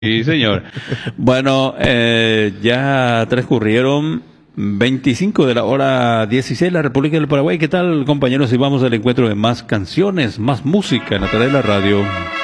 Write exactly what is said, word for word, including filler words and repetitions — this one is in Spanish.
Sí, señor. Bueno, eh, ya transcurrieron veinticinco de la hora dieciséis, la República del Paraguay. ¿Qué tal, compañeros? Y vamos al encuentro de más canciones, más música en la tarea de la radio.